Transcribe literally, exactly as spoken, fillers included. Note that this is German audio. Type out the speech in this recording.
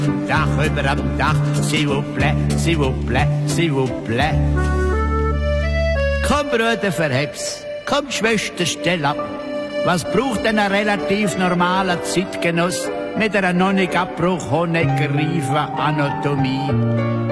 Dach über am Dach, s'il vous plaît, s'il vous plaît, s'il vous plaît. Komm, Bruder, verheb's. Komm, Schwester, stell ab. Was braucht denn ein relativ normaler Zeitgenoss? Nicht ein Nonnig-Abbruch, Honegger-Reife, Anatomie.